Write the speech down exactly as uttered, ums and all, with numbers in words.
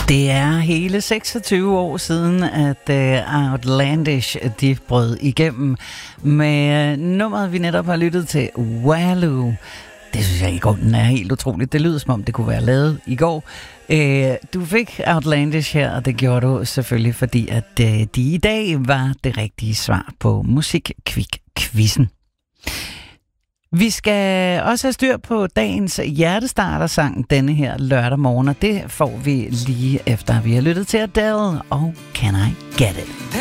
Det er hele seksogtyve år siden, at uh, Outlandish de brød igennem med uh, nummeret, vi netop har lyttet til, Waloo. Det synes jeg i grunden er helt utroligt. Det lyder som om, det kunne være lavet i går. Uh, du fik Outlandish her, og det gjorde du selvfølgelig, fordi at uh, de i dag var det rigtige svar på Musikquik-quizzen. Vi skal også have styr på dagens hjertestartersang denne her lørdag morgen, og det får vi lige efter, vi har lyttet til Adele og Can I Get It?